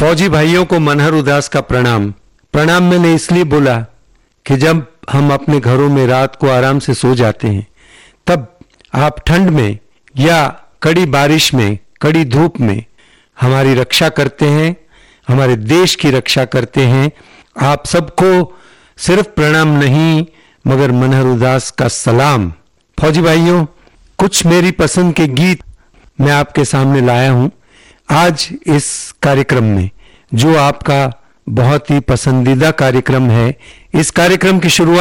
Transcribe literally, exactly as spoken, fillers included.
फौजी भाइयों को मनहर उदास का प्रणाम। प्रणाम मैंने इसलिए बोला कि जब हम अपने घरों में रात को आराम से सो जाते हैं, तब आप ठंड में या कड़ी बारिश में, कड़ी धूप में हमारी रक्षा करते हैं, हमारे देश की रक्षा करते हैं। आप सबको सिर्फ प्रणाम नहीं मगर मनहर उदास का सलाम। फौजी भाइयों, कुछ मेरी पसंद के गीत मैं आपके सामने लाया हूं आज इस कार्यक्रम में, जो आपका बहुत ही पसंदीदा कार्यक्रम है। इस कार्यक्रम की शुरुआत